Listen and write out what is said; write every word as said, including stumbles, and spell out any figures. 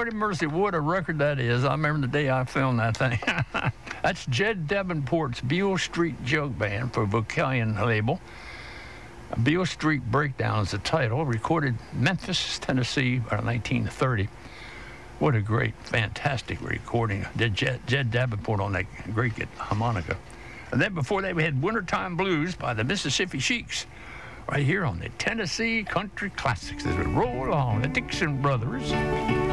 Lordy mercy, what a record that is. I remember the day I filmed that thing. That's Jed Davenport's Beale Street Jug Band for Vocalion label. Beale Street Breakdown is the title, recorded Memphis, Tennessee, around nineteen thirty. What a great, fantastic recording. Did Jed, Jed Davenport on that great harmonica. And then before that, we had Wintertime Blues by the Mississippi Sheiks, right here on the Tennessee Country Classics. As we roll on, the Dixon Brothers.